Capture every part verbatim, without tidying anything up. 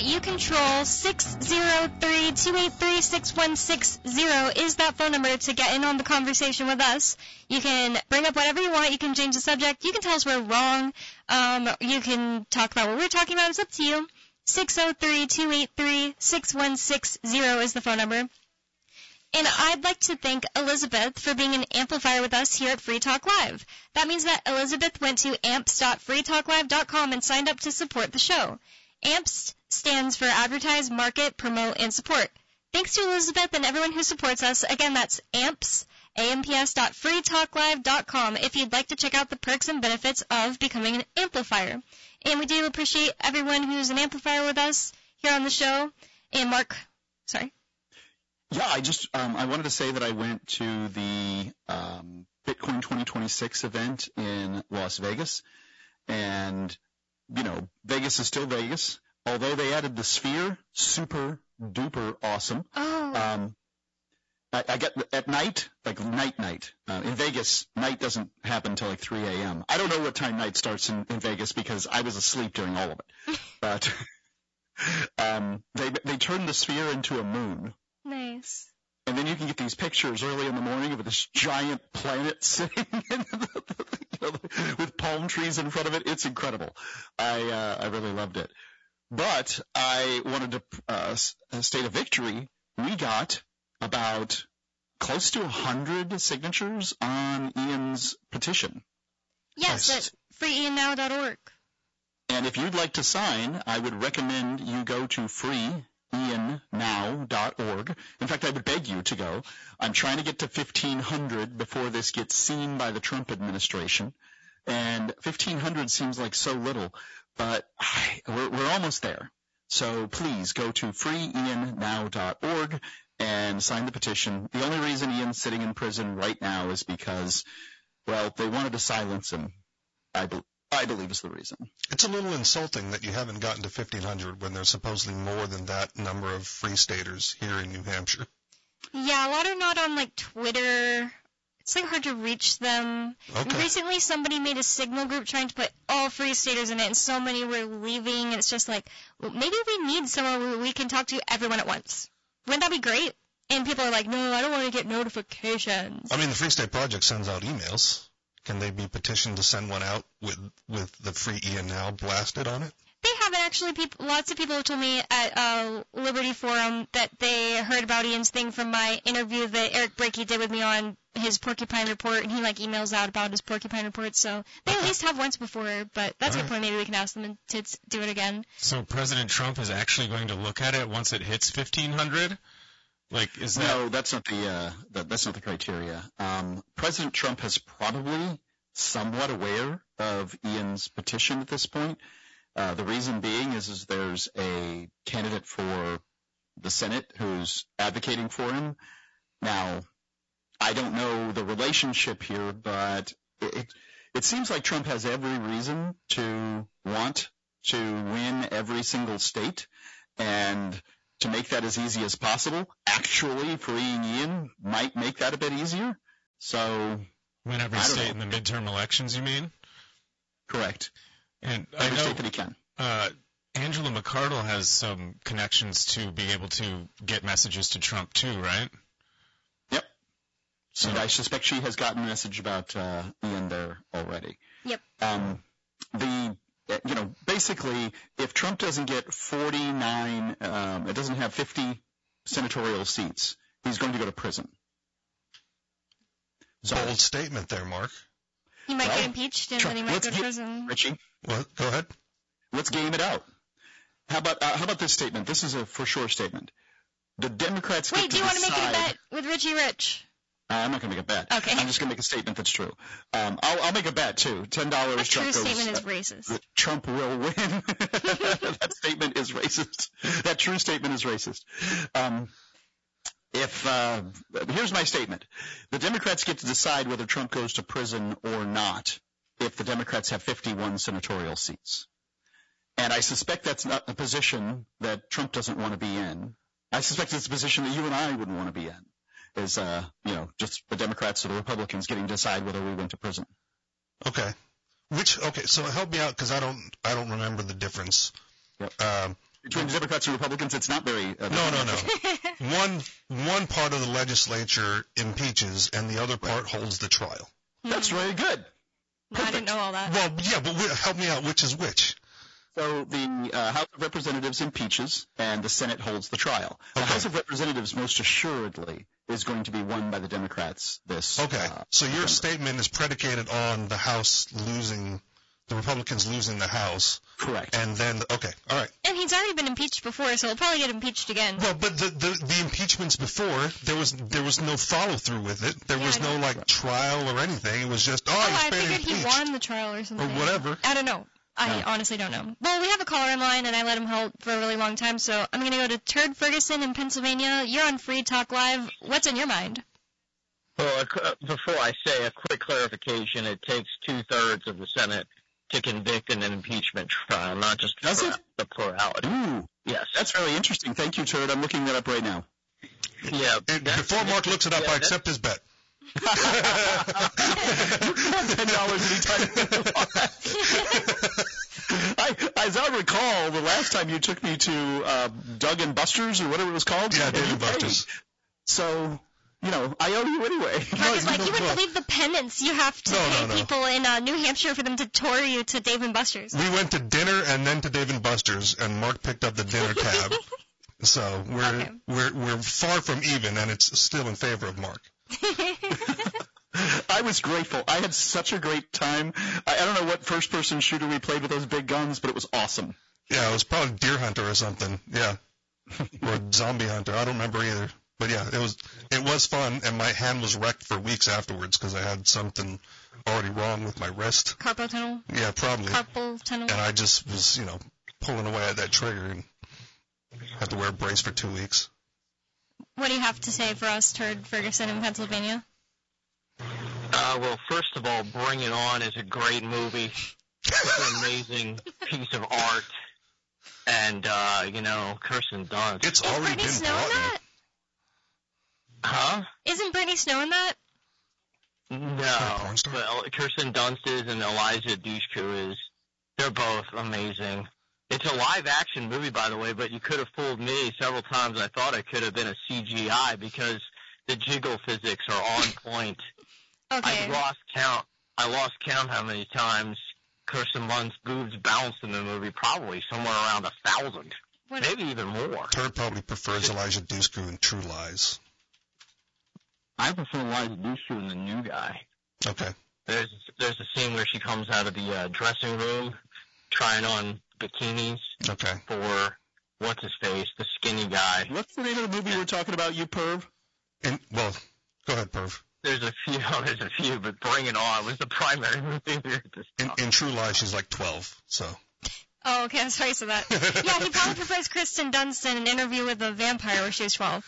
that you control. six zero three, two eight three, six one six zero is that phone number to get in on the conversation with us. You can bring up whatever you want. You can change the subject. You can tell us we're wrong. Um, you can talk about what we're talking about. It's up to you. six zero three, two eight three, six one six zero is the phone number. And I'd like to thank Elizabeth for being an amplifier with us here at Free Talk Live. That means that Elizabeth went to amps dot free talk live dot com and signed up to support the show. AMPS stands for Advertise, Market, Promote, and Support. Thanks to Elizabeth and everyone who supports us. Again, that's amps, amps dot free talk live dot com if you'd like to check out the perks and benefits of becoming an amplifier. And we do appreciate everyone who's an amplifier with us here on the show. And Mark, sorry. Yeah, I just um, I wanted to say that I went to the um, Bitcoin twenty twenty-six event in Las Vegas, and you know Vegas is still Vegas. Although they added the Sphere, super duper awesome. Oh. Um, I, I get at night, like night night uh, in Vegas. Night doesn't happen until like three a.m. I don't know what time night starts in, in Vegas because I was asleep during all of it. But um, they they turned the Sphere into a moon. Nice. And then you can get these pictures early in the morning of this giant planet sitting in the, you know, with palm trees in front of it. It's incredible. I uh, I really loved it. But I wanted to uh, state a victory. We got about close to one hundred signatures on Ian's petition. Yes, at free ian now dot org. And if you'd like to sign, I would recommend you go to free ian now dot org. In fact, I would beg you to go. I'm trying to get to fifteen hundred before this gets seen by the Trump administration. And fifteen hundred seems like so little, but I, we're, we're almost there. So please go to free ian now dot org and sign the petition. The only reason Ian's sitting in prison right now is because, well, they wanted to silence him. I believe. I believe is the reason. It's a little insulting that you haven't gotten to fifteen hundred when there's supposedly more than that number of free staters here in New Hampshire. Yeah, a lot are not on, like, Twitter. It's, like, hard to reach them. Okay. Recently, somebody made a Signal group trying to put all free staters in it, and so many were leaving, and it's just like, well, maybe we need someone where we can talk to everyone at once. Wouldn't that be great? And people are like, no, I don't want to get notifications. I mean, the Free State Project sends out emails. Can they be petitioned to send one out with with the Free Ian Now blasted on it? They haven't actually. People, lots of people have told me at uh, Liberty Forum that they heard about Ian's thing from my interview that Eric Brakey did with me on his Porcupine Report, and he like emails out about his Porcupine Report. So they at least have once before, but that's a good point. Maybe we can ask them to do it again. So President Trump is actually going to look at it once it hits fifteen hundred? Like, is that... No, that's not the, uh, the that's not the criteria. Um, President Trump has probably somewhat aware of Ian's petition at this point. Uh, the reason being is, is there's a candidate for the Senate who's advocating for him. Now, I don't know the relationship here, but it it seems like Trump has every reason to want to win every single state, and to make that as easy as possible, actually freeing Ian might make that a bit easier. So win every state in the midterm elections, you mean? Correct. And every I know, state that he can. Uh, Angela McArdle has some connections to being able to get messages to Trump too, right? Yep. So and I suspect she has gotten a message about uh, Ian there already. Yep. Um, the You know, basically, if Trump doesn't get forty-nine, um, it doesn't have fifty senatorial seats, he's going to go to prison. So, bold statement there, Mark. He might well, get impeached and Trump, then he might go to get, prison. Richie, well, go ahead. Let's game it out. How about uh, how about this statement? This is a for sure statement. The Democrats Wait, get do you to want to make decide, a bet with Richie Rich? Uh, I'm not going to make a bet. Okay. I'm just going to make a statement that's true. Um, I'll, I'll make a bet, too. ten dollars. A true Trump goes, statement is uh, racist. Trump will win. That statement is racist. That true statement is racist. Um, if uh, here's my statement. The Democrats get to decide whether Trump goes to prison or not if the Democrats have fifty-one senatorial seats. And I suspect that's not a position that Trump doesn't want to be in. I suspect it's a position that you and I wouldn't want to be in. Is, uh, you know, just the Democrats or the Republicans getting to decide whether we went to prison. Okay. Which, okay, so help me out because I don't, I don't remember the difference. Yep. Um, between the Democrats and Republicans, it's not very. Uh, no, no, no. one one part of the legislature impeaches, and the other part holds the trial. That's really good. No, I didn't know all that. Well, yeah, but wh- help me out. Which is which? So the uh, House of Representatives impeaches, and the Senate holds the trial. The Okay. House of Representatives, most assuredly, is going to be won by the Democrats this. Okay. Uh, So your November. statement is predicated on the House losing, the Republicans losing the House, Correct. and then okay, all right. And he's already been impeached before, so he'll probably get impeached again. Well, but the, the the impeachments before, there was there was no follow through with it. There Yeah, was I no know. like trial or anything. It was just oh, Oh, he's I been figured he impeached. won the trial or something. Or whatever. I don't know. I No. honestly don't know. Well, we have a caller in line, and I let him hold for a really long time, so I'm going to go to Turd Ferguson in Pennsylvania. You're on Free Talk Live. What's on your mind? Well, uh, before I say a quick clarification, it takes two-thirds of the Senate to convict in an impeachment trial, not just Does plura- it? the plurality. Ooh, Yes. that's really interesting. Thank you, Turd. I'm looking that up right now. Yeah. And that's- before Mark looks it up, yeah, I that's- accept his bet. Ten dollars anytime. I, as I recall, the last time you took me to uh, Doug and Buster's or whatever it was called. Yeah, and Dave you and Buster's. paid. So, you know, I owe you anyway. Marcus, like, you wouldn't well- believe the penance you have to No, pay no, no. people in uh, New Hampshire for them to tour you to Dave and Buster's. We went to dinner and then to Dave and Buster's, and Mark picked up the dinner tab. So we're Okay. we're we're far from even, and it's still in favor of Mark. I was grateful. I had such a great time. I, I don't know what first-person shooter we played with those big guns, but it was awesome. Yeah, it was probably Deer Hunter or something. Yeah, or Zombie Hunter. I don't remember either. But yeah, it was it was fun, and my hand was wrecked for weeks afterwards because I had something already wrong with my wrist. Carpal tunnel? Yeah, probably. Carpal tunnel? And I just was, you know, pulling away at that trigger and had to wear a brace for two weeks. What do you have to say for us, Turd Ferguson in Pennsylvania? Uh, well, first of all, Bring It On is a great movie. It's an amazing piece of art. And, uh, you know, Kirsten Dunst. It's Is already Brittany been Snow in brought in. that? Huh? Isn't Brittany Snow in that? No. porn star? Well, Kirsten Dunst is and Eliza Dushku is. They're both amazing. It's a live-action movie, by the way, but you could have fooled me several times. I thought it could have been a C G I because the jiggle physics are on point. Okay. I lost count. I lost count how many times Kirsten Dunst's boobs bounced in the movie. Probably somewhere around a thousand, What- maybe even more. Turd probably prefers Elijah Dushku in True Lies. I prefer Eliza Dushku in The New Guy. Okay. There's there's a scene where she comes out of the uh, dressing room trying on bikinis Okay. for what's his face, the skinny guy. What's the name of the movie we're talking about, you perv? And well, go ahead, Perv. There's a few, there's a few, but Bring It On was the primary movie we were In, discussing. in True Lies, she's like twelve. So. Oh, okay, I'm sorry for that. Yeah, he probably prefers Kirsten Dunst in An Interview with a Vampire where she was twelve.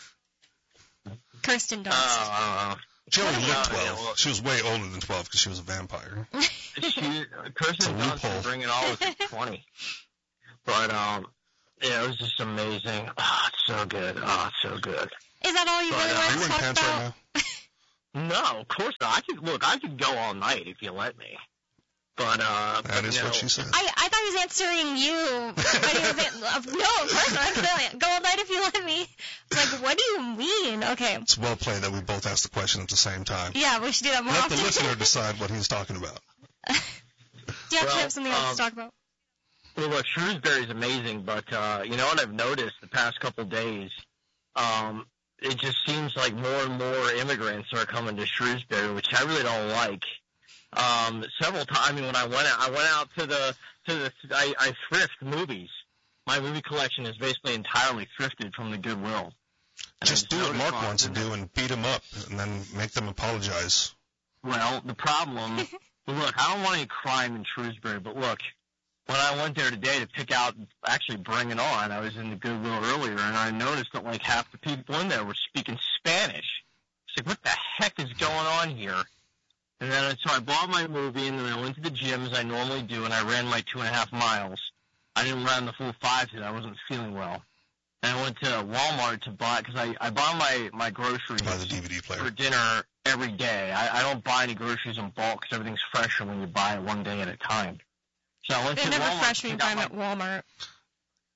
Kirsten Dunst. Oh, I don't know. She only Yeah, looked yeah, twelve. well- She was way older than twelve because she was a vampire. She, Kirsten It's a Dunst loophole. in Bring It On was like twenty. But, um, yeah, it was just amazing. Oh, it's so good. Oh, it's so good. Is that all you But, really uh, want Are to you in talk pants about? right now? No, of course not. I could, look, I could go all night if you let me. But, uh, That is you know, what she said. I, I thought he was answering you. But he was an- uh, no, of course not. I'm saying, go all night if you let me. Like, what do you mean? Okay. It's well played that we both asked the question at the same time. Yeah, we should do that more Let often. the listener decide what he's talking about. Do you actually Well, have something else um, to talk about? Well, look, Shrewsbury's amazing, but uh, you know what I've noticed the past couple of days? Um, it just seems like more and more immigrants are coming to Shrewsbury, which I really don't like. Um, several times, I mean, when I went out, I went out to the to the I, I thrift movies. My movie collection is basically entirely thrifted from the Goodwill. And Just I do what noticed Mark on- wants to do and beat him up and then make them apologize. Well, the problem, well, look, I don't want any crime in Shrewsbury, but look, when I went there today to pick out, actually Bring It On, I was in the Goodwill earlier, and I noticed that like half the people in there were speaking Spanish. It's like, what the heck is going on here? And then so I bought my movie, and then I went to the gym as I normally do, and I ran my two and a half miles. I didn't run the full five today. I wasn't feeling well. And I went to Walmart to buy, because I, I buy my, my groceries Buy the D V D for player. dinner every day. I, I don't buy any groceries in bulk because everything's fresher when you buy it one day at a time. So I went They're to never Walmart fresh to when you pick buy out them at Walmart.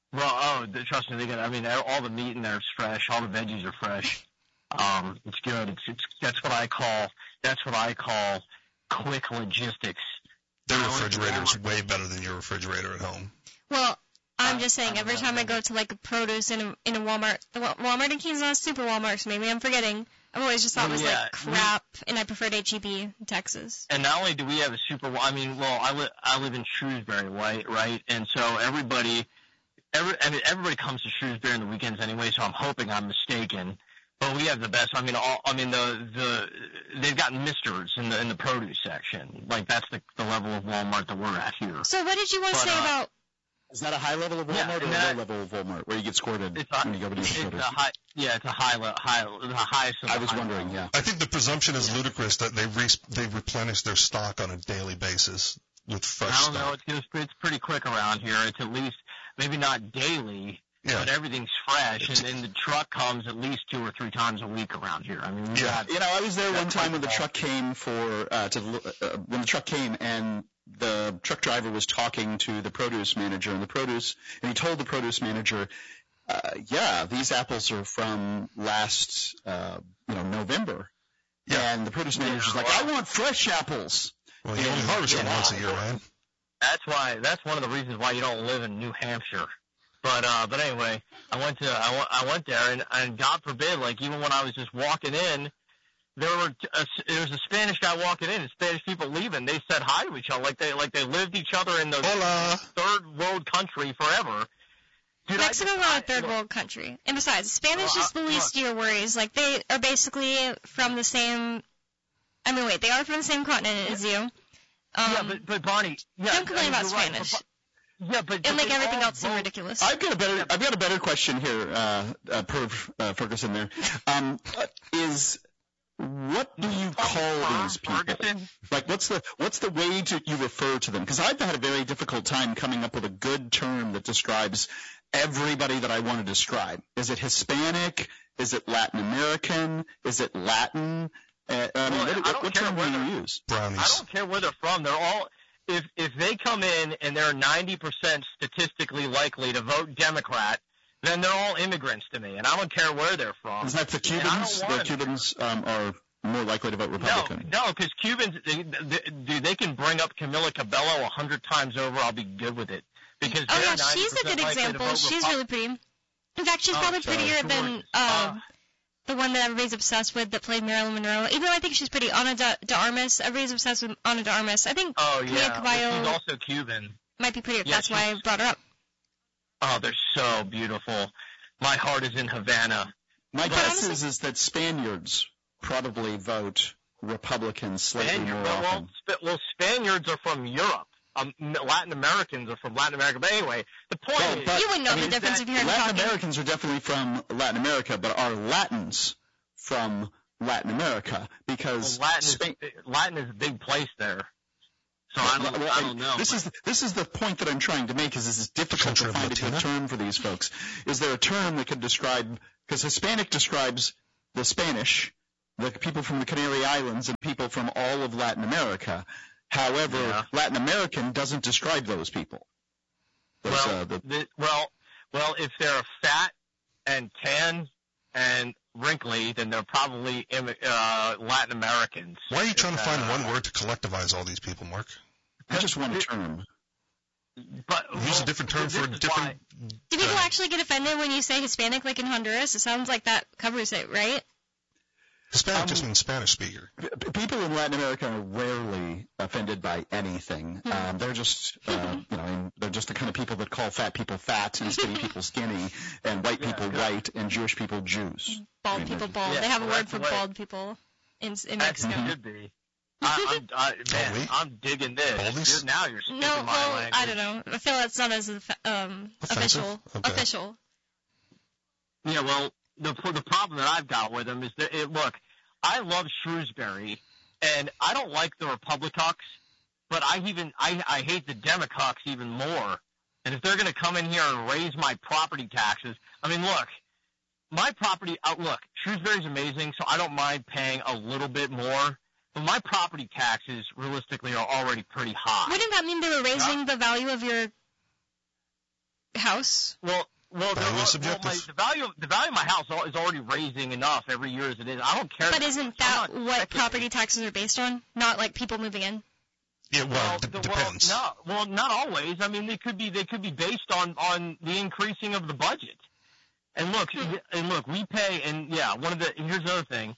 Well, oh, the- trust me, they got. I mean, all the meat in there is fresh. All the veggies are fresh. Um, it's good. It's, it's that's what I call that's what I call quick logistics. Their refrigerator is way better than your refrigerator at home. Well, I'm just saying, every time I go to like a produce in a in a Walmart, the Wa- Walmart in Kansas is not super Walmart, so maybe I'm forgetting. I've always just thought it was Yeah, like crap, and I preferred H E B in Texas. And not only do we have a super, I mean, well, I live I live in Shrewsbury, right? Right, and so everybody, every I mean, everybody comes to Shrewsbury on the weekends anyway. So I'm hoping I'm mistaken. But we have the best. I mean, all I mean the the they've got misters in the in the produce section. Like that's the the level of Walmart that we're at here. So what did you want to But, say uh, about? Is that a high level of Yeah, Walmart and or a that- low level of Walmart where you get squirted It's a, when you go to it's the a produce? high, yeah, it's a high, le- high, the highest of the I was high wondering, level. yeah. I think the presumption is ludicrous that they re- they replenish their stock on a daily basis with fresh I don't know. stock. It's just, it's pretty quick around here. It's at least maybe not daily, Yeah. but everything's fresh, and, and the truck comes at least two or three times a week around here. I mean, we Yeah. got You know, I was there one That's time when the quite truck came for uh, to the, uh, when the truck came and the truck driver was talking to the produce manager and the produce and he told the produce manager, uh, yeah, these apples are from last uh, you know November. Yeah. And the produce manager's Yeah, like, well- I want fresh apples. Well, you only harvest them Yeah. once a year, man. That's why. That's one of the reasons why you don't live in New Hampshire. But uh, but anyway, I went to I went, I went there, and, and God forbid, like even when I was just walking in, there were a, there was a Spanish guy walking in, and Spanish people leaving. They said hi to each other, like they like they lived each other in the Hola. third world country forever. Dude, I Mexico's just- not I- a third look, world country. And besides, Spanish Well, is the I- least of your worries. Like, they are basically from the same... I mean, wait, they are from the same continent as you. Um, yeah, but but Bonnie, yeah, don't complain I mean, about you're right, Spanish. but- Yeah, but It'll but make they everything all else seem vote- ridiculous. I've got a better I've got a better question here, uh, uh, Perv uh, Ferguson. There um, uh, is what do you call these people? Ferguson? Like, what's the what's the way to you refer to them? Because I've had a very difficult time coming up with a good term that describes everybody that I want to describe. Is it Hispanic? Is it Latin American? Is it Latin? Uh, I mean, Well, what, I what, don't what care term do where you they're- use? I Brownies. don't care where they're from. They're all if if they come in and they're ninety percent statistically likely to vote Democrat, then they're all immigrants to me, and I don't care where they're from. Is that the And I don't Cubans? want The them. Cubans um, are more likely to vote No, Republican. no, because Cubans, they, they, dude, they can bring up Camila Cabello a hundred times over. I'll be good with it because oh, they're yeah, she's a good ninety percent likely to example. vote She's Repu- really pretty. In fact, she's Oh, probably so prettier sure. than Uh, uh, the one that everybody's obsessed with that played Marilyn Monroe. Even though I think she's pretty, Ana de, de Armas. Everybody's obsessed with Ana de Armas. I think Oh Camila yeah, Cabello well, she's also Cuban. might be prettier. yeah, That's why I she's- brought her up. Oh, they're so beautiful. My heart is in Havana. My But guess honestly- is, is that Spaniards probably vote Republican slightly Spaniard, more well, often. Sp- well, Spaniards are from Europe. Um, Latin Americans are from Latin America. But anyway, the point Well, is, but- You wouldn't know I the mean, difference that- if you heard him Latin talking. Americans are definitely from Latin America, but are Latins from Latin America? Because well, Latin, Spain, is, Latin is a big place there. So I don't, Well, I don't know. This but- is this is the point that I'm trying to make. Is this is difficult Country to of find a good Latina? term for these folks? Is there a term that could describe? Because Hispanic describes the Spanish, the people from the Canary Islands, and people from all of Latin America. However, Yeah. Latin American doesn't describe those people. Those, well, uh, the, the, well, well, if they're fat and tan and wrinkly, then they're probably Im- uh, Latin Americans. Why are you trying to Uh, find one word to collectivize all these people, Mark? I just want a term. But Use well, a different term this for a is different. why- Do people Uh, actually get offended when you say Hispanic like in Honduras? It sounds like that covers it, right? Hispanic Um, just means Spanish speaker. P- People in Latin America are rarely offended by anything. Hmm. Um, they're just, uh, you know, I mean, they're just the kind of people that call fat people fat and skinny people skinny, and white Yeah, people good. white and Jewish people Jews. Bald I mean, people they're- bald. Yeah, they have a well, word that's for the way- bald people in, in That's Mexico. should be. I, I'm, I, man, we? I'm digging this. Baldies? You're, now you're speaking No, my well, language. I don't know. I feel that's not as um, Offensive? official. Okay. Official. Yeah, well, the the problem that I've got with them is that it, look, I love Shrewsbury, and I don't like the Republicans, but I even I, I hate the Democrats even more. And if they're going to come in here and raise my property taxes, I mean, look, my property out. Look, Shrewsbury's amazing, so I don't mind paying a little bit more. But my property taxes, realistically, are already pretty high. Wouldn't that mean they were raising the value of your house? Well, well, the, Value is well subjective. my, the value the value of my house is already raising enough every year as it is. I don't care. But isn't that I'm not what speculating. property taxes are based on? Not like people moving in? Yeah, well, Well, d- the- depends. Well, no, well, not always. I mean, they could be they could be based on on the increasing of the budget. And look, Hmm. and look, we pay, and yeah, one of the here's the other thing.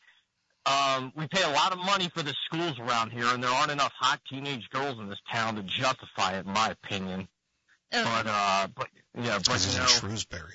Um, we pay a lot of money for the schools around here, and there aren't enough hot teenage girls in this town to justify it, in my opinion. Oh. But uh, but yeah, but Because he's you in know, Shrewsbury.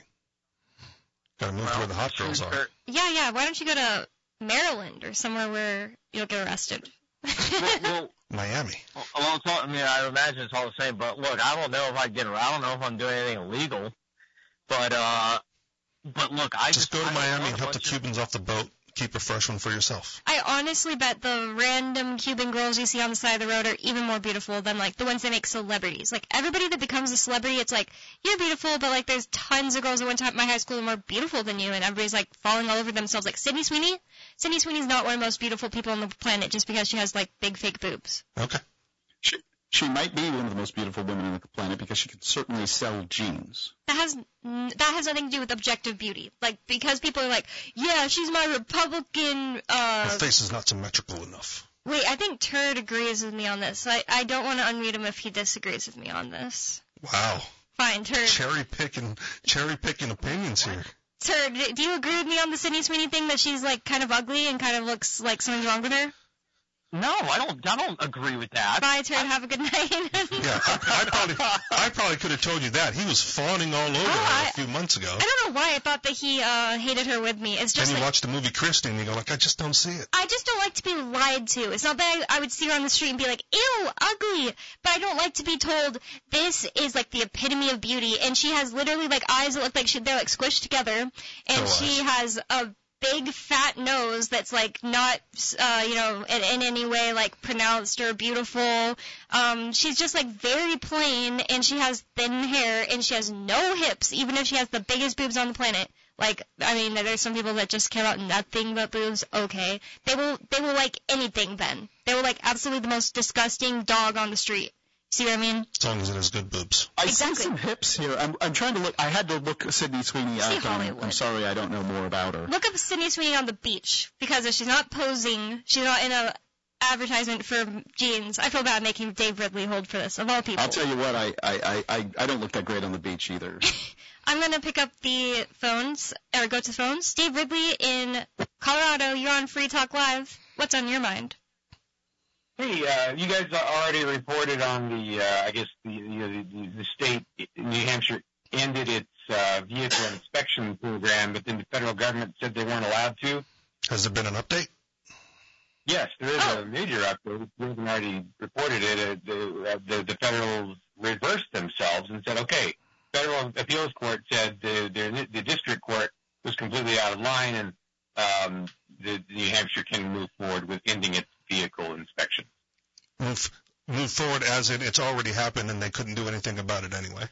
Got to move to well, where the hot girls are. Shrewsbury- Yeah, yeah. Why don't you go to Maryland or somewhere where you'll get arrested? well, well, Miami. Well, it's all, I mean, I imagine it's all the same. But look, I don't know if I get. I don't know if I'm doing anything illegal. But uh, but look, I Just just go to I Miami want and a help the bunch of- Cubans off the boat. Keep a fresh one for yourself. I honestly bet the random Cuban girls you see on the side of the road are even more beautiful than, like, the ones that make celebrities. Like, everybody that becomes a celebrity, it's like, you're beautiful, but, like, there's tons of girls that went to my high school who are more beautiful than you, and everybody's, like, falling all over themselves. Like, Sydney Sweeney? Sydney Sweeney's not one of the most beautiful people on the planet just because she has, like, big fake boobs. Okay. She, she might be one of the most beautiful women on the planet because she can certainly sell jeans. That has n- that has nothing to do with objective beauty. Like, because people are like, yeah, she's my Republican, Her uh... face is not symmetrical enough. Wait, I think Turd agrees with me on this. I, I don't want to unmute him if he disagrees with me on this. Wow. Fine, Turd. Cherry picking, cherry picking opinions here. Turd, do you agree with me on the Sydney Sweeney thing that she's, like, kind of ugly and kind of looks like something's wrong with her? No, I don't. I don't agree with that. Bye, Turd. Have a good night. Yeah, I, I probably, I probably could have told you that. He was fawning all over Oh, her I- a few months ago. I don't know why I thought that he uh, hated her with me. It's Then just you like, watch the movie Christie and you go like, I just don't see it. I just don't like to be lied to. It's not that I, I would see her on the street and be like, ew, ugly. But I don't like to be told this is like the epitome of beauty. And she has literally like eyes that look like she, they're like squished together. And Oh, she has a big fat nose that's like not, uh, you know, in, in any way like pronounced or beautiful. Um, she's just like very plain, and she has thin hair, and she has no hips, even if she has the biggest boobs on the planet. Like, I mean, there's some people that just care about nothing but boobs. Okay, they will, they will like anything then. They will like absolutely the most disgusting dog on the street. See what I mean? As long as it has good boobs. I Exactly. see some hips here. I'm, I'm trying to look. I had to look Sydney Sweeney See up. I'm, Hollywood. I'm sorry, I don't know more about her. Look up Sydney Sweeney on the beach, because if she's not posing, she's not in a advertisement for jeans. I feel bad making Dave Ridley hold for this, of all people. I'll tell you what, I, I, I, I, I don't look that great on the beach either. I'm going to pick up the phones, or go to phones. Dave Ridley in Colorado, you're on Free Talk Live. What's on your mind? Hey, uh, you guys already reported on the, uh, I guess the, you know, the, the state, New Hampshire, ended its uh, vehicle inspection program, but then the federal government said they weren't allowed to. Has there been an update? Yes, there is Oh. a major update. We haven't already reported it. Uh, the, uh, the, the federals reversed themselves and said, okay, federal appeals court said the, the, the district court was completely out of line, and um, the, the New Hampshire can move forward with ending its vehicle inspection. Move, move forward as in it's already happened and they couldn't do anything about it anyway.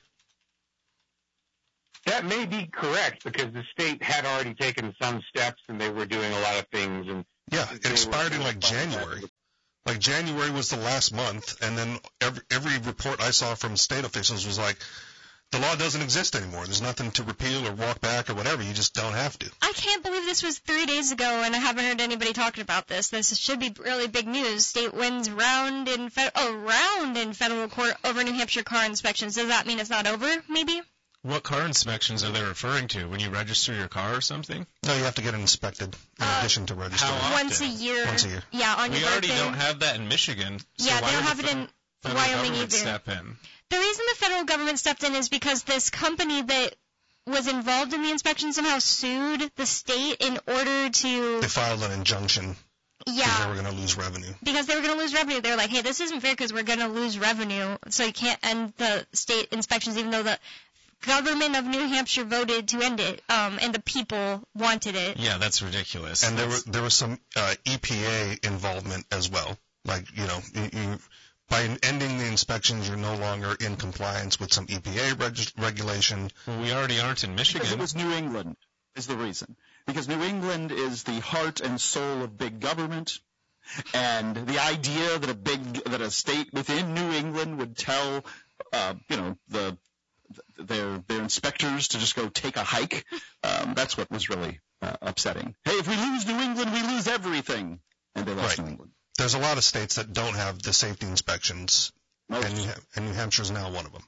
That may be correct because the state had already taken some steps and they were doing a lot of things. And Yeah, it they were- expired in like January. Like January was the last month, and then every, every report I saw from state officials was like, the law doesn't exist anymore. There's nothing to repeal or walk back or whatever. You just don't have to. I can't believe this was three days ago, and I haven't heard anybody talking about this. This should be really big news. State wins round in fed- oh, round in federal court over New Hampshire car inspections. Does that mean it's not over, maybe? What car inspections are they referring to? When you register your car or something? No, you have to get it inspected in Uh, addition to registering. how often? Once a year. Once a year. Yeah, on We your already birthday. don't have that in Michigan. So yeah, why they don't would have the it in federal Wyoming government either. step in? The reason the federal government stepped in is because this company that was involved in the inspection somehow sued the state in order to, They filed an injunction because they yeah, were going to lose revenue. because they were going to lose revenue. They were like, hey, this isn't fair because we're going to lose revenue, so you can't end the state inspections even though the government of New Hampshire voted to end it, um, and the people wanted it. Yeah, that's ridiculous. And there That's- were there was some uh, E P A involvement as well. Like, you know, you, you, by ending the inspections, you're no longer in compliance with some E P A reg- regulation. well, we already aren't in Because it Michigan. was New England is the reason. Because New England is the heart and soul of big government, and the idea that a big that a state within New England would tell, uh, you know, the their their inspectors to just go take a hike. Um, that's what was really uh, upsetting. Hey, if we lose New England, we lose everything. And they lost Right. New England. There's a lot of states that don't have the safety inspections, Most. and New, and New Hampshire is now one of them.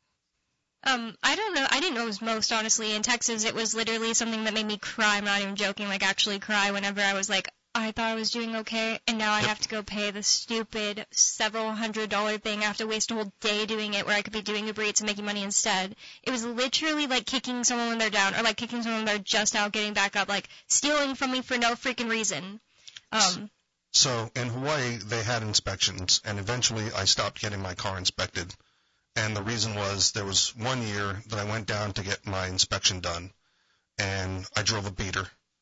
Um, I don't know. I didn't know it was most, honestly. In Texas, it was literally something that made me cry. I'm not even joking, like actually cry whenever I was like, I thought I was doing okay, and now I Yep. have to go pay the stupid several hundred dollar thing. I have to waste a whole day doing it where I could be doing Uber Eats and making money instead. It was literally like kicking someone when they're down, or like kicking someone when they're just out getting back up, like stealing from me for no freaking reason. Um, So in Hawaii, they had inspections, and eventually I stopped getting my car inspected. And the reason was there was one year that I went down to get my inspection done, and I drove a beater,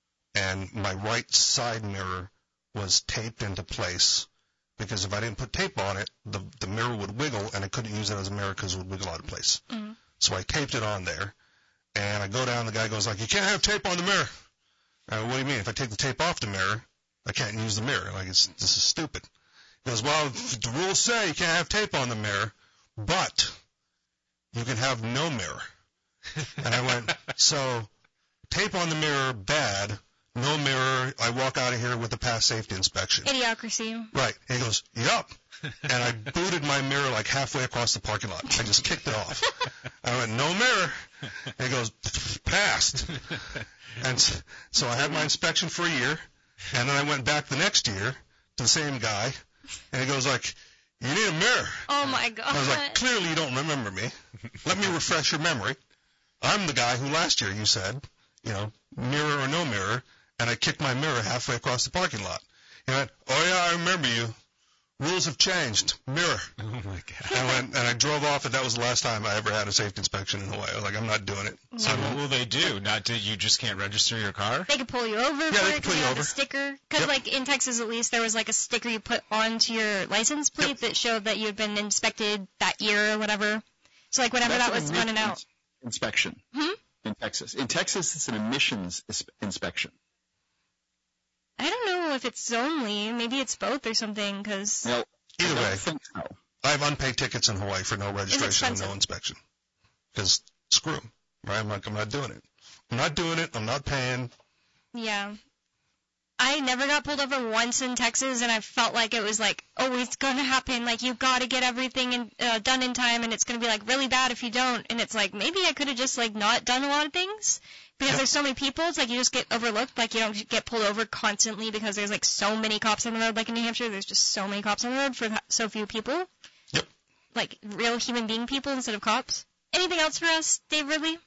and my right side mirror was taped into place because if I didn't put tape on it, the the mirror would wiggle, and I couldn't use it as a mirror because it would wiggle out of place. mm-hmm. So I taped it on there, and I go down, the guy goes like, you can't have tape on the mirror. I go, what do you mean? If I take the tape off the mirror, I can't use the mirror. Like, it's, this is stupid. He goes, well, the rules say you can't have tape on the mirror, but you can have no mirror. And I went, so tape on the mirror, bad. No mirror, I walk out of here with a past safety inspection. Idiocracy. Right. And he goes, yup. And I booted my mirror like halfway across the parking lot. I just kicked it off. I went, no mirror. And he goes, passed. And so I had my inspection for a year. And then I went back the next year to the same guy. And he goes like, you need a mirror. Oh my god. I was like, clearly you don't remember me. Let me refresh your memory. I'm the guy who last year you said, you know, mirror or no mirror. And I kicked my mirror halfway across the parking lot. He went, oh yeah, I remember you. Rules have changed. Mirror. Oh my god. And I went, and I drove off, and that was the last time I ever had a safety inspection in Hawaii. I was like, I'm not doing it. So what will they do? Not do you just can't register your car? They could pull you over Yeah, for they it could because pull you you had the over. sticker. Because, Yep. like, in Texas at least, there was, like, a sticker you put onto your license plate Yep. that showed that you had been inspected that year or whatever. So, like, whenever That's that an was running out. emissions Inspection. Hmm? In Texas. In Texas, it's an emissions is- inspection. I don't know if it's only. Maybe it's both or something, because... Well, Either I don't way, think so. I have unpaid tickets in Hawaii for no registration and expensive. no inspection. Because screw 'em, right? I'm not, I'm not doing it. I'm not doing it. I'm not paying. Yeah. I never got pulled over once in Texas, and I felt like it was like, oh, it's going to happen. Like, you've got to get everything in, uh, done in time, and it's going to be, like, really bad if you don't. And it's like, maybe I could have just, like, not done a lot of things. Because Yep. there's so many people, it's like you just get overlooked. Like, you don't get pulled over constantly because there's, like, so many cops on the road. Like, in New Hampshire, there's just so many cops on the road for th- so few people. Yep. Like, real human being people instead of cops. Anything else for us, Dave Ridley?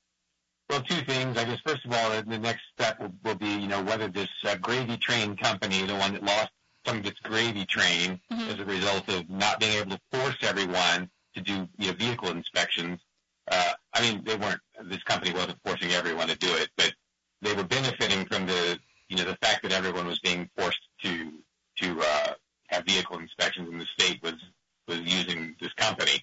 Well, two things. I guess, first of all, the, the next step will, will be, you know, whether this uh, gravy train company, the one that lost some of its gravy train Mhm. as a result of not being able to force everyone to do, you know, vehicle inspections. Uh, I mean, they weren't, this company wasn't forcing everyone to do it, but they were benefiting from the, you know, the fact that everyone was being forced to, to, uh, have vehicle inspections, and the state was, was using this company.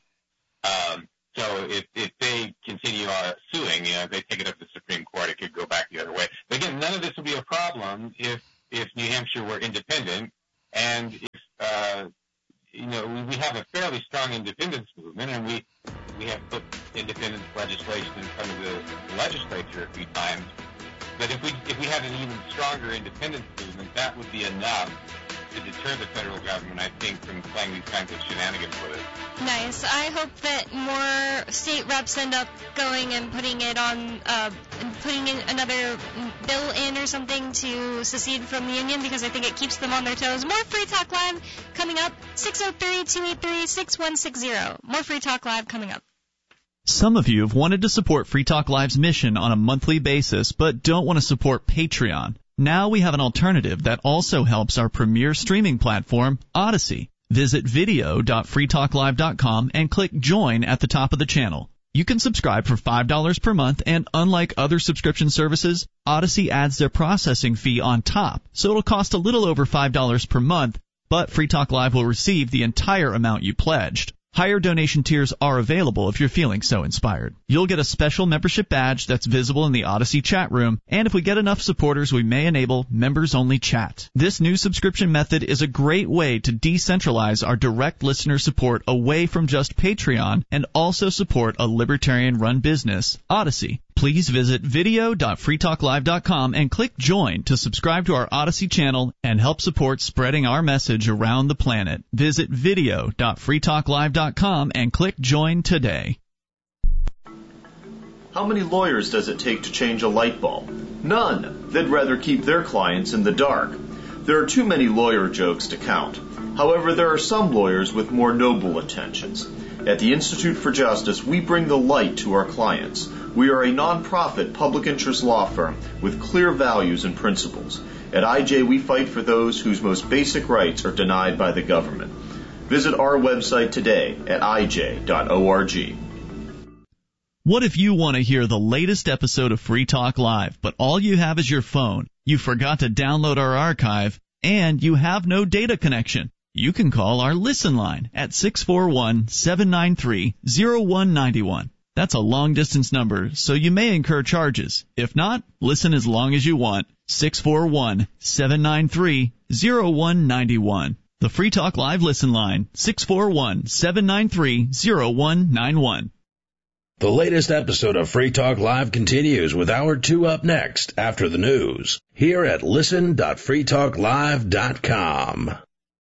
Um, So if, if they continue uh, suing, you know, if they take it up to the Supreme Court, it could go back the other way. But again, none of this would be a problem if, if New Hampshire were independent, and if, uh, you know, we, we have a fairly strong independence movement, and we, we have put independence legislation in front of the legislature a few times. But if we, if we had an even stronger independence movement, that would be enough to deter the federal government, I think, from playing these kinds of shenanigans with it. Nice. I hope that more state reps end up going and putting it on, uh, and putting in another bill in or something to secede from the union, because I think it keeps them on their toes. More Free Talk Live coming up. six oh three, two eight three, six one six zero. More Free Talk Live coming up. Some of you have wanted to support Free Talk Live's mission on a monthly basis, but don't want to support Patreon. Now we have an alternative that also helps our premier streaming platform, Odyssey. Visit video dot free talk live dot com and click Join at the top of the channel. You can subscribe for five dollars per month, and unlike other subscription services, Odyssey adds their processing fee on top, so it'll cost a little over five dollars per month, but Free Talk Live will receive the entire amount you pledged. Higher donation tiers are available if you're feeling so inspired. You'll get a special membership badge that's visible in the Odyssey chat room, and if we get enough supporters, we may enable members-only chat. This new subscription method is a great way to decentralize our direct listener support away from just Patreon and also support a libertarian-run business, Odyssey. Please visit video dot free talk live dot com and click Join to subscribe to our Odyssey channel and help support spreading our message around the planet. Visit video dot free talk live dot com and click Join today. How many lawyers does it take to change a light bulb? None. They'd rather keep their clients in the dark. There are too many lawyer jokes to count. However, there are some lawyers with more noble intentions. At the Institute for Justice, we bring the light to our clients. We are a non-profit public interest law firm with clear values and principles. At I J, we fight for those whose most basic rights are denied by the government. Visit our website today at I J dot org. What if you want to hear the latest episode of Free Talk Live, but all you have is your phone, you forgot to download our archive, and you have no data connection? You can call our Listen line at six four one, seven nine three, zero one nine one. That's a long-distance number, so you may incur charges. If not, listen as long as you want. six four one, seven nine three, zero one nine one. The Free Talk Live Listen line, six four one, seven nine three, zero one nine one. The latest episode of Free Talk Live continues with Hour two up next after the news here at listen dot free talk live dot com.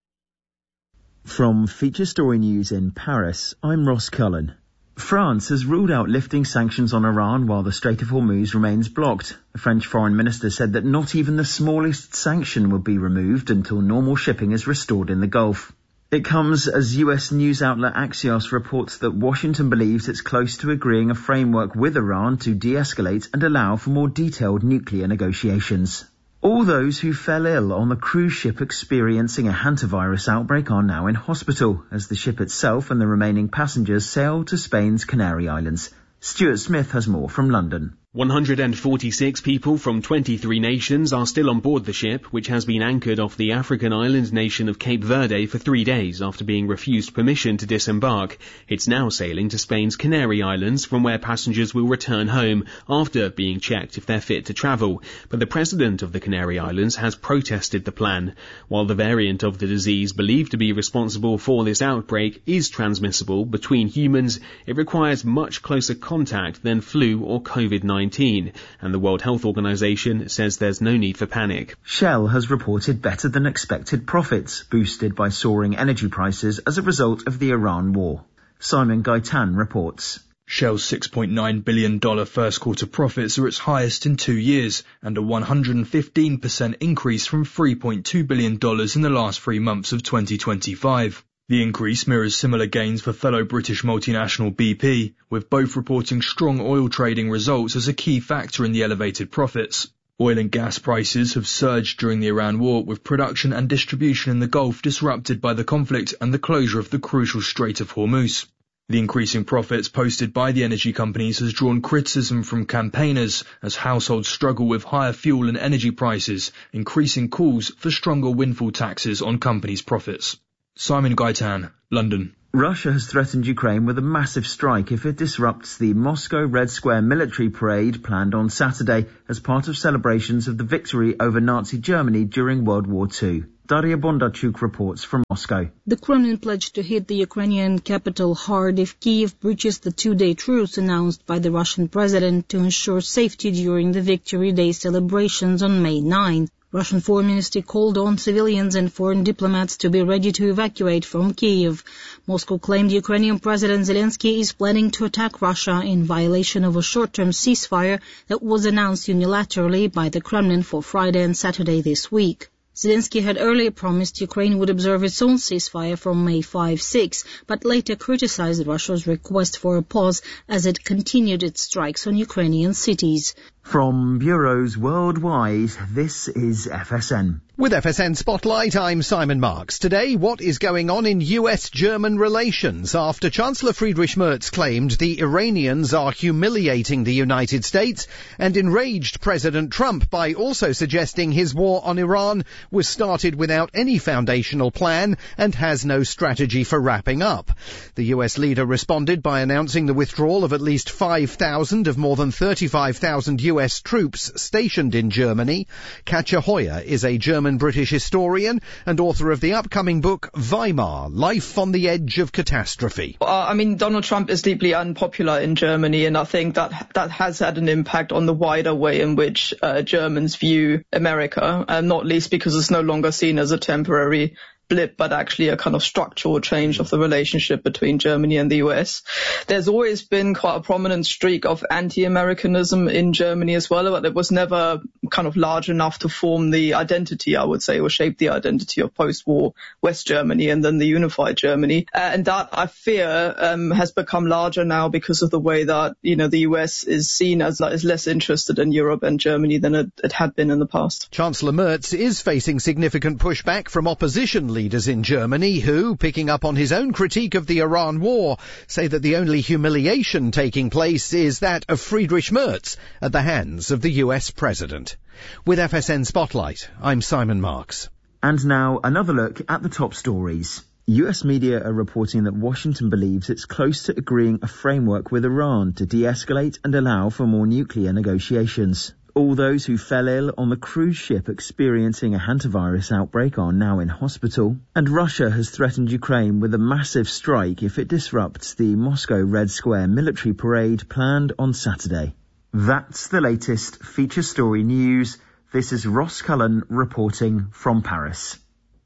From Feature Story News in Paris, I'm Ross Cullen. France has ruled out lifting sanctions on Iran while the Strait of Hormuz remains blocked. The French foreign minister said that not even the smallest sanction will be removed until normal shipping is restored in the Gulf. It comes as U S news outlet Axios reports that Washington believes it's close to agreeing a framework with Iran to de-escalate and allow for more detailed nuclear negotiations. All those who fell ill on the cruise ship experiencing a hantavirus outbreak are now in hospital, as the ship itself and the remaining passengers sail to Spain's Canary Islands. Stuart Smith has more from London. one hundred forty-six people from twenty-three nations are still on board the ship, which has been anchored off the African island nation of Cape Verde for three days after being refused permission to disembark. It's now sailing to Spain's Canary Islands, from where passengers will return home after being checked if they're fit to travel. But the president of the Canary Islands has protested the plan. While the variant of the disease believed to be responsible for this outbreak is transmissible between humans, it requires much closer contact than flu or COVID nineteen, and the World Health Organization says there's no need for panic. Shell has reported better than expected profits, boosted by soaring energy prices as a result of the Iran war. Simon Gaitan reports. Shell's six point nine billion dollars first quarter profits are its highest in two years, and a one hundred fifteen percent increase from three point two billion dollars in the last three months of twenty twenty-five. The increase mirrors similar gains for fellow British multinational B P, with both reporting strong oil trading results as a key factor in the elevated profits. Oil and gas prices have surged during the Iran war, with production and distribution in the Gulf disrupted by the conflict and the closure of the crucial Strait of Hormuz. The increasing profits posted by the energy companies has drawn criticism from campaigners as households struggle with higher fuel and energy prices, increasing calls for stronger windfall taxes on companies' profits. Simon Gaitan, London. Russia has threatened Ukraine with a massive strike if it disrupts the Moscow Red Square military parade planned on Saturday as part of celebrations of the victory over Nazi Germany during World War Two. Daria Bondarchuk reports from Moscow. The Kremlin pledged to hit the Ukrainian capital hard if Kyiv breaches the two-day truce announced by the Russian president to ensure safety during the Victory Day celebrations on May ninth. Russian Foreign Ministry called on civilians and foreign diplomats to be ready to evacuate from Kyiv. Moscow claimed Ukrainian President Zelensky is planning to attack Russia in violation of a short-term ceasefire that was announced unilaterally by the Kremlin for Friday and Saturday this week. Zelensky had earlier promised Ukraine would observe its own ceasefire from May fifth to sixth, but later criticized Russia's request for a pause as it continued its strikes on Ukrainian cities. From bureaus worldwide, this is F S N. With F S N Spotlight, I'm Simon Marks. Today, what is going on in U S German relations after Chancellor Friedrich Merz claimed the Iranians are humiliating the United States and enraged President Trump by also suggesting his war on Iran was started without any foundational plan and has no strategy for wrapping up. The U S leader responded by announcing the withdrawal of at least five thousand of more than thirty-five thousand U S troops stationed in Germany. Katja Hoyer is a German British historian and author of the upcoming book Weimar, Life on the Edge of Catastrophe. Uh, I mean, Donald Trump is deeply unpopular in Germany, and I think that that has had an impact on the wider way in which uh, Germans view America, and not least because it's no longer seen as a temporary blip, but actually a kind of structural change of the relationship between Germany and the U S. There's always been quite a prominent streak of anti-Americanism in Germany as well, but it was never kind of large enough to form the identity, I would say, or shape the identity of post-war West Germany and then the unified Germany. Uh, and that, I fear, um, has become larger now because of the way that, you know, the U S is seen as, as less interested in Europe and Germany than it, it had been in the past. Chancellor Merz is facing significant pushback from opposition leaders in Germany who, picking up on his own critique of the Iran war, say that the only humiliation taking place is that of Friedrich Merz at the hands of the U S president. With F S N Spotlight, I'm Simon Marks. And now another look at the top stories. U S media are reporting that Washington believes it's close to agreeing a framework with Iran to de-escalate and allow for more nuclear negotiations. All those who fell ill on the cruise ship experiencing a hantavirus outbreak are now in hospital, and Russia has threatened Ukraine with a massive strike if it disrupts the Moscow Red Square military parade planned on Saturday. That's the latest feature story news. This is Ross Cullen reporting from Paris.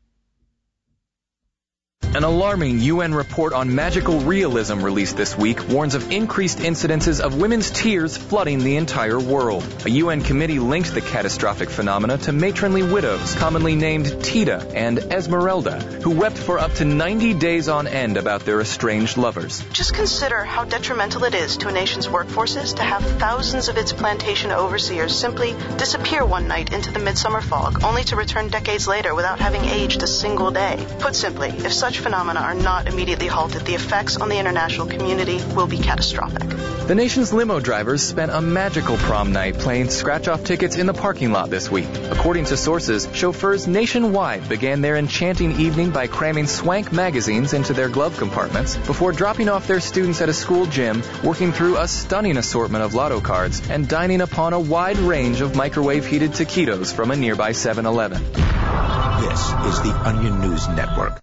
An alarming U N report on magical realism released this week warns of increased incidences of women's tears flooding the entire world. A U N committee linked the catastrophic phenomena to matronly widows, commonly named Tita and Esmeralda, who wept for up to ninety days on end about their estranged lovers. Just consider how detrimental it is to a nation's workforces to have thousands of its plantation overseers simply disappear one night into the midsummer fog, only to return decades later without having aged a single day. Put simply, if such phenomena are not immediately halted, the effects on the international community will be catastrophic. The nation's limo drivers spent a magical prom night playing scratch-off tickets in the parking lot this week. According to sources, chauffeurs nationwide began their enchanting evening by cramming swank magazines into their glove compartments before dropping off their students at a school gym, working through a stunning assortment of lotto cards, and dining upon a wide range of microwave-heated taquitos from a nearby seven eleven. This is the Onion News Network.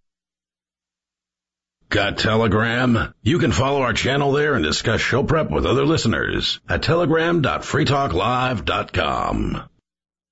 Got Telegram? You can follow our channel there and discuss show prep with other listeners at telegram dot free talk live dot com.